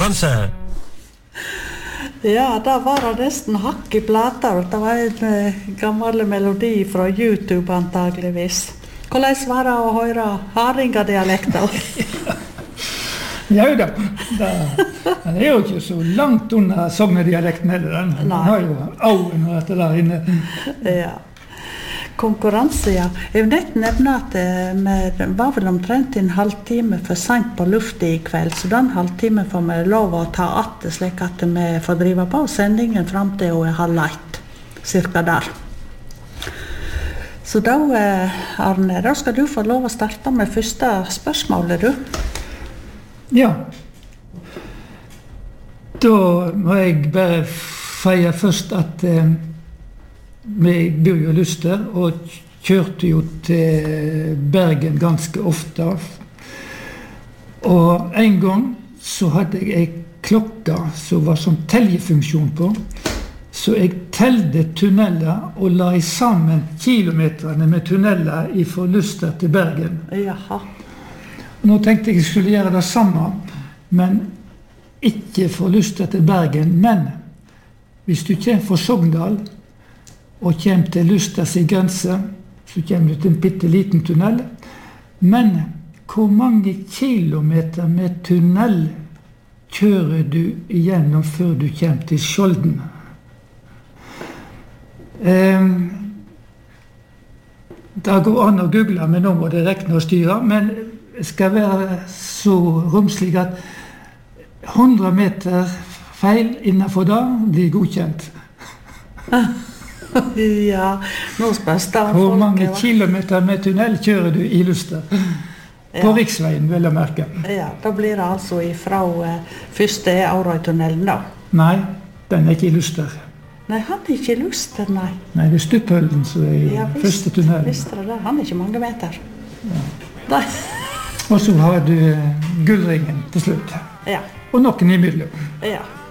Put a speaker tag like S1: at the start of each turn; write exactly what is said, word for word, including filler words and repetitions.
S1: konkurranse.
S2: Ja, da var det nesten hakk i plater. Det var en uh, gammel melodi fra YouTube antageligvis. Hvordan var det å høre haringadialekter?
S3: Ja da, det, det er jo ikke så langt under Sognedialekten heller. Den, den har jo auen og dette der inne.
S2: Ja. Konkurranse, ja. Jeg vil nett nevne at vi var vel omtrent en halvtime for sent på luftet i kveld, så den halvtime får vi lov å ta atte, slik at vi får drive på sendingen frem til å er halv ett, cirka der. Så da, Arne, da skal du få lov å starte med første spørsmålet, du.
S3: Ja. Da må jeg bare feie først at eh, vi bor jo i Luster, og kjørte jo til Bergen ganske ofte. Og en gang så hadde jeg en klokke som var sånn teljefunksjon på, så jeg telte tunneler og la i sammen kilometerne med tunneler fra Luster til Bergen.
S2: Jaha.
S3: Og nå tenkte jeg jeg skulle gjøre det samme, men ikke fra Luster til Bergen. Men hvis du kommer fra Sogndal, og kommer til Lusters i grense, så kommer du til en bitteliten tunnel. Men hvor mange kilometer med tunnel kjører du igjennom før du kommer til Skjolden? Eh, det går an å google, men nå må det rekne og styre. Men det skal være så romslig at hundre meter feil innenfor det blir godkjent.
S2: Ja, nå skal jeg
S3: Hvor mange kilometer med tunnel kjører du i Luster? På
S2: ja.
S3: riksveien, vil jeg merke.
S2: Ja, da blir det altså ifra uh, første Aurøytunnelen da.
S3: Nei, den er ikke i Luster.
S2: Nei, han er ikke i Luster, nei.
S3: Nei, det er Stuphøllen som er i
S2: ja, visst,
S3: første tunnelen.
S2: Visst er det der, han er ikke mange meter.
S3: Ja.
S2: Nei.
S3: Og så har du uh, Gullringen til slutt.
S2: Ja.
S3: Og noen i middel.
S2: Ja.